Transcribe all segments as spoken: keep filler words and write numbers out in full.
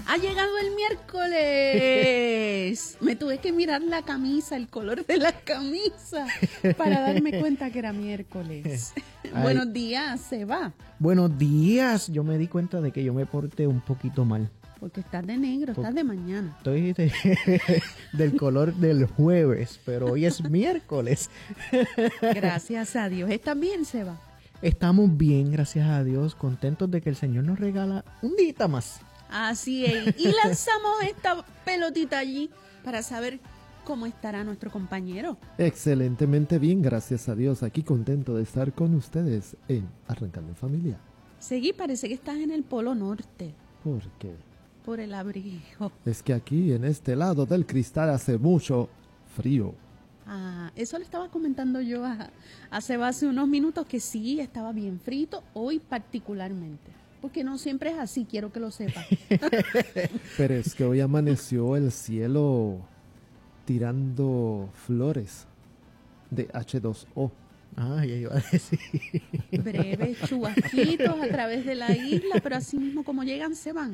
Ha llegado el miércoles. Me tuve que mirar la camisa, el color de la camisa, para darme cuenta que era miércoles. Buenos días, Seba. Buenos días. Yo me di cuenta de que yo me porté un poquito mal. Porque estás de negro, Por... estás de mañana. Estoy de... del color del jueves, pero hoy es miércoles. Gracias a Dios. ¿Estás bien, Seba? Estamos bien, gracias a Dios, contentos de que el Señor nos regala un día más. Así es. Y lanzamos esta pelotita allí para saber cómo estará nuestro compañero. Excelentemente bien, gracias a Dios. Aquí contento de estar con ustedes en Arrancando en Familia. Seguí, parece que estás en el Polo Norte. ¿Por qué? Por el abrigo. Es que aquí, en este lado del cristal, hace mucho frío. Ah, eso le estaba comentando yo a, a Seba hace unos minutos, que sí, estaba bien frito, hoy particularmente. Porque no siempre es así, quiero que lo sepa. Pero es que hoy amaneció el cielo tirando flores de hache dos o. Ah, ya iba a decir. Breves chubasquitos a través de la isla, pero así mismo como llegan, se van.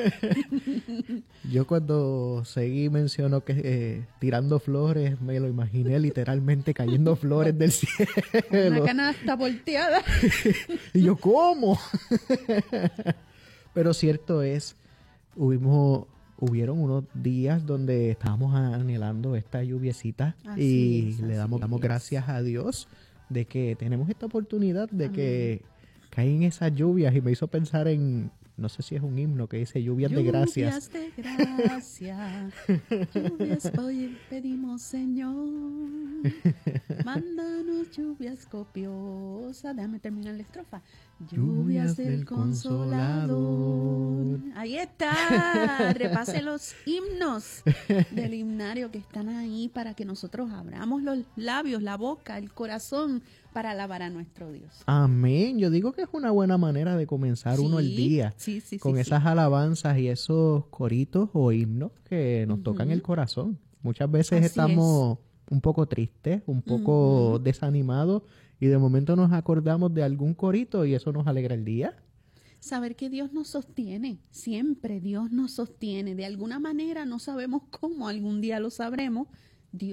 Yo cuando seguí mencionó que eh, tirando flores, me lo imaginé literalmente cayendo flores del cielo. Una canasta volteada. Y yo, ¿cómo? Pero cierto es, hubimos, hubieron unos días donde estábamos anhelando esta lluviecita y es, le damos, damos gracias a Dios de que tenemos esta oportunidad de Amén. Que caen esas lluvias, y me hizo pensar en, no sé si es un himno que dice lluvias, lluvias de gracias. Lluvias de gracia, lluvias hoy pedimos, Señor, mándanos lluvias copiosas. Déjame terminar la estrofa. Lluvias del Consolador. Ahí está. Repase los himnos del himnario que están ahí para que nosotros abramos los labios, la boca, el corazón para alabar a nuestro Dios. Amén. Yo digo que es una buena manera de comenzar sí, uno el día sí, sí, con sí, esas sí. alabanzas y esos coritos o himnos que nos uh-huh. tocan el corazón. Muchas veces Así estamos es. un poco tristes, un poco uh-huh. desanimados, y de momento nos acordamos de algún corito y eso nos alegra el día. Saber que Dios nos sostiene, siempre Dios nos sostiene. De alguna manera, no sabemos cómo, algún día lo sabremos,